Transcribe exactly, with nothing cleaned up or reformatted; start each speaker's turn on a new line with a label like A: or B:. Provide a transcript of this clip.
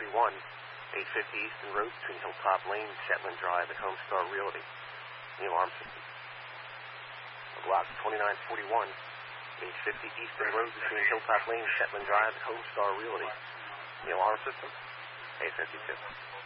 A: forty-one, eight fifty Eastern Road between Hilltop Lane, Shetland Drive at Homestar Realty. The alarm system. Block twenty-nine forty-one, eight fifty Eastern Road between Hilltop Lane, Shetland Drive at Homestar Realty. The alarm system, eight fifty-two.